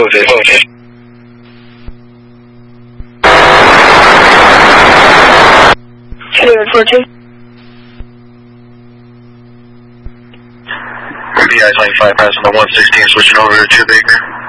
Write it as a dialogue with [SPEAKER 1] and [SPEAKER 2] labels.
[SPEAKER 1] Jose. BI 25 passing the 116, switching over to 2 Baker.